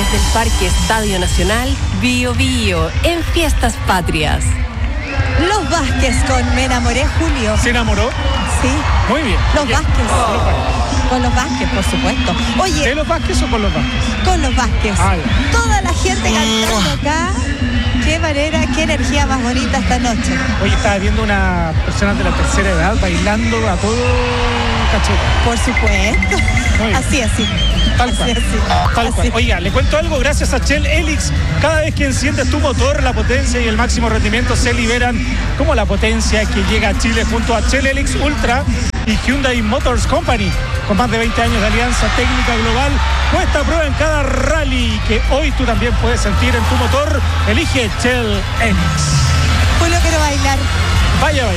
desde el Parque Estadio Nacional, Bío Bío, en Fiestas Patrias. Los Vázquez con Me Enamoré, Julio. ¿Se enamoró? Sí. Muy bien. Los Vázquez. Con los Vázquez, por supuesto. Oye. ¿De los Vázquez o con los Vázquez? Con los Vázquez. Toda la gente cantando acá. Qué manera, qué energía más bonita esta noche. Hoy estaba viendo una persona de la tercera edad bailando a todo cachete. Por supuesto. Así. Tal cual. Oiga, le cuento algo, gracias a Shell Helix, cada vez que enciendes tu motor, la potencia y el máximo rendimiento se liberan, como la potencia que llega a Chile junto a Shell Helix Ultra y Hyundai Motors Company, con más de 20 años de alianza técnica global. Puesta a prueba en cada rally que hoy tú también puedes sentir en tu motor. Elige Shell Helix. Julio, quiero bailar. Vaya.